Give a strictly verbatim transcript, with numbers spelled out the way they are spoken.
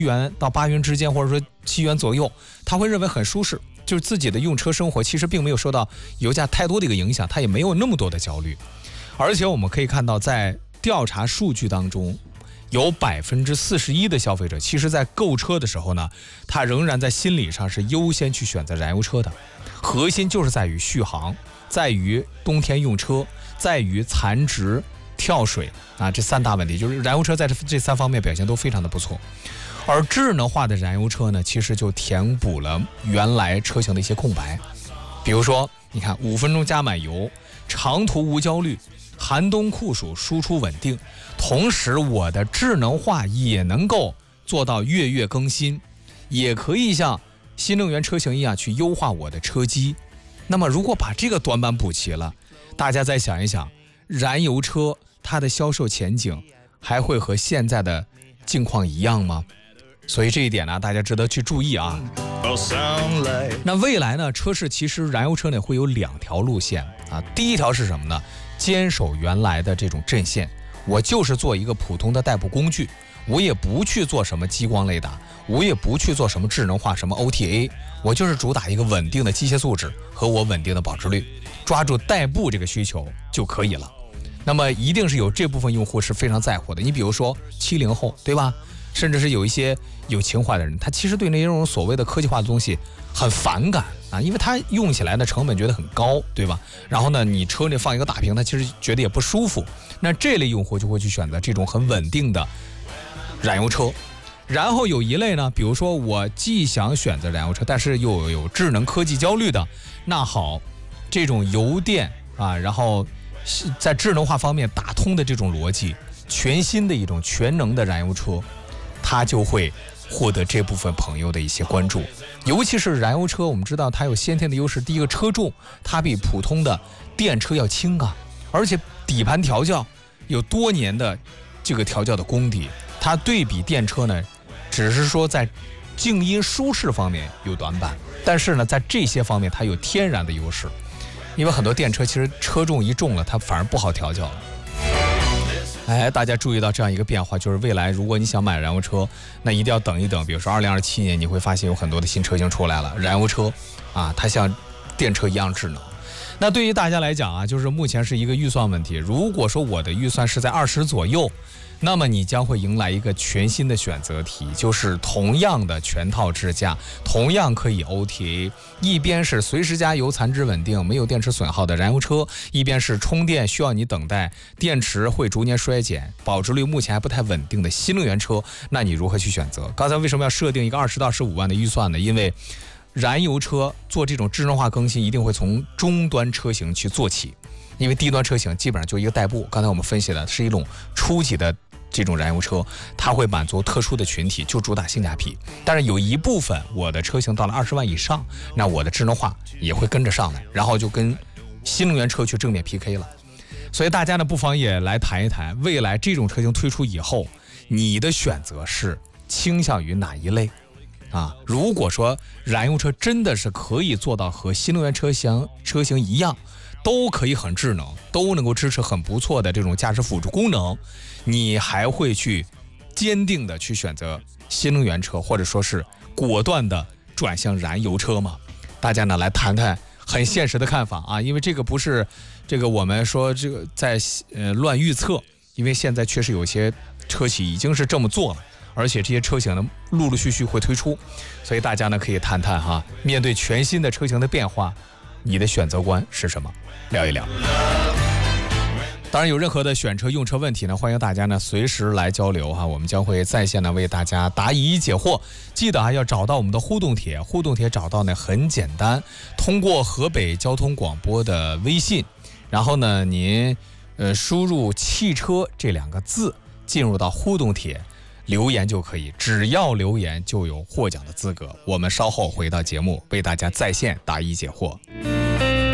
元到八元之间，或者说七元左右，他会认为很舒适，就是自己的用车生活其实并没有受到油价太多的一个影响，他也没有那么多的焦虑。而且我们可以看到，在调查数据当中，有百分之四十一的消费者，其实在购车的时候呢，他仍然在心理上是优先去选择燃油车的。核心就是在于续航，在于冬天用车，在于残值、跳水啊，这三大问题，就是燃油车在这这三方面表现都非常的不错。而智能化的燃油车呢，其实就填补了原来车型的一些空白。比如说，你看五分钟加满油，长途无焦虑，寒冬酷暑输出稳定，同时我的智能化也能够做到月月更新，也可以像新能源车型一样去优化我的车机。那么如果把这个短板补齐了，大家再想一想，燃油车它的销售前景还会和现在的境况一样吗？所以这一点呢，大家值得去注意啊。那未来呢，车市其实燃油车呢会有两条路线啊。第一条是什么呢？坚守原来的这种阵线，我就是做一个普通的代步工具，我也不去做什么激光雷达，我也不去做什么智能化，什么 O T A， 我就是主打一个稳定的机械素质和我稳定的保值率，抓住代步这个需求就可以了。那么一定是有这部分用户是非常在乎的。你比如说七零后，对吧？甚至是有一些有情怀的人，他其实对那种所谓的科技化的东西很反感啊，因为他用起来的成本觉得很高，对吧？然后呢，你车里放一个大屏，他其实觉得也不舒服。那这类用户就会去选择这种很稳定的燃油车。然后有一类呢，比如说我既想选择燃油车，但是又有智能科技焦虑的，那好，这种油电啊，然后在智能化方面打通的这种逻辑，全新的一种全能的燃油车，它就会获得这部分朋友的一些关注。尤其是燃油车，我们知道它有先天的优势，第一个车重，它比普通的电车要轻啊，而且底盘调教有多年的这个调教的功底，它对比电车呢，只是说在静音舒适方面有短板，但是呢，在这些方面它有天然的优势。因为很多电车其实车重一重了，它反而不好调教了。哎，大家注意到这样一个变化，就是未来如果你想买燃油车，那一定要等一等。比如说二零二七年，你会发现有很多的新车型出来了，燃油车啊，它像电车一样智能。那对于大家来讲啊，就是目前是一个预算问题。如果说我的预算是在二十左右，那么你将会迎来一个全新的选择题，就是同样的全套支架，同样可以 O T A， 一边是随时加油、残值稳定、没有电池损耗的燃油车，一边是充电需要你等待、电池会逐年衰减、保值率目前还不太稳定的新能源车。那你如何去选择？刚才为什么要设定一个二十到十五万的预算呢？因为燃油车做这种智能化更新，一定会从中端车型去做起，因为低端车型基本上就一个代步。刚才我们分析的是一种初级的这种燃油车，它会满足特殊的群体，就主打性价比。但是有一部分我的车型到了二十万以上，那我的智能化也会跟着上来，然后就跟新能源车去正面 P K 了。所以大家呢，不妨也来谈一谈，未来这种车型推出以后，你的选择是倾向于哪一类？啊，如果说燃油车真的是可以做到和新能源车型车型一样，都可以很智能，都能够支持很不错的这种驾驶辅助功能，你还会去坚定的去选择新能源车，或者说是果断的转向燃油车吗？大家呢来谈谈很现实的看法啊，因为这个不是这个我们说这个在呃乱预测，因为现在确实有些车企已经是这么做了。而且这些车型呢，陆陆续续会推出，所以大家呢可以谈谈哈，面对全新的车型的变化，你的选择观是什么？聊一聊。当然，有任何的选车用车问题呢，欢迎大家呢随时来交流哈，我们将会在线呢为大家答疑解惑。记得啊，要找到我们的互动帖，互动帖找到呢很简单，通过河北交通广播的微信，然后呢您呃输入汽车这两个字，进入到互动帖。留言就可以，只要留言就有获奖的资格。我们稍后回到节目，为大家在线答疑解惑。